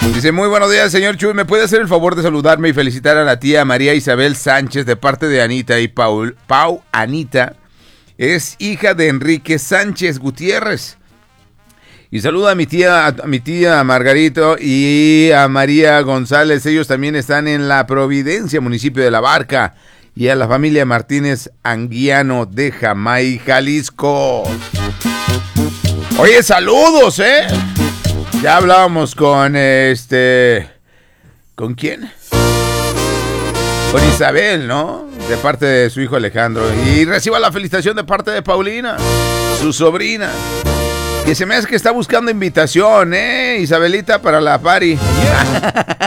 Dice, muy buenos días, señor Chuy. ¿Me puede hacer el favor de saludarme y felicitar a la tía María Isabel Sánchez de parte de Anita y Pau? Anita es hija de Enrique Sánchez Gutiérrez. Y saluda a mi tía Margarito y a María González. Ellos también están en La Providencia, municipio de La Barca. Y a la familia Martínez Anguiano de Jamay, Jalisco. Oye, saludos, ¿eh? Ya hablábamos con ¿con quién? Con Isabel, ¿no? De parte de su hijo Alejandro. Y reciba la felicitación de parte de Paulina, su sobrina. Que se me hace que está buscando invitación, ¿eh? Isabelita, para la party.